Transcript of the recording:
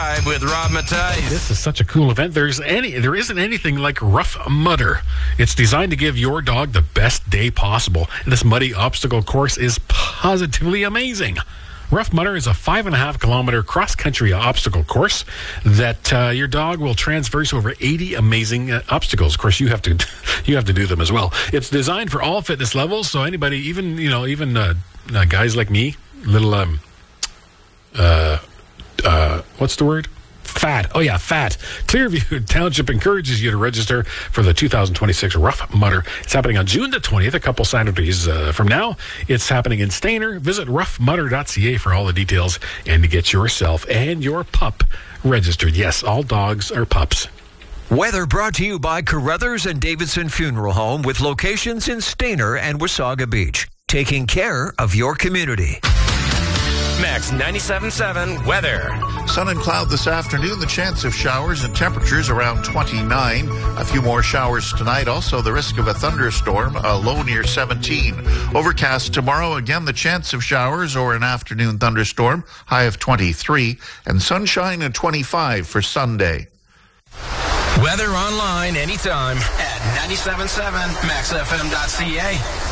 Drive with Rob Matthijs. This is such a cool event. There isn't anything like Rough Mudder. It's designed to give your dog the best day possible. And this muddy obstacle course is positively amazing. Rough Mudder is a 5.5-kilometer cross-country obstacle course that your dog will traverse over 80 amazing obstacles. Of course, you have to do them as well. It's designed for all fitness levels, so anybody, even guys like me, little what's the word? Fat. Oh, yeah, fat. Clearview Township encourages you to register for the 2026 Rough Mudder. It's happening on June the 20th, a couple Saturdays from now. It's happening in Stayner. Visit roughmudder.ca for all the details and to get yourself and your pup registered. Yes, all dogs are pups. Weather brought to you by Carruthers and Davidson Funeral Home with locations in Stayner and Wasaga Beach. Taking care of your community. Max 97.7 weather. Sun and cloud this afternoon. The chance of showers and temperatures around 29. A few more showers tonight. Also the risk of a thunderstorm, a low near 17. Overcast tomorrow. Again, the chance of showers or an afternoon thunderstorm. High of 23. And sunshine at 25 for Sunday. Weather online anytime at 97.7 maxfm.ca.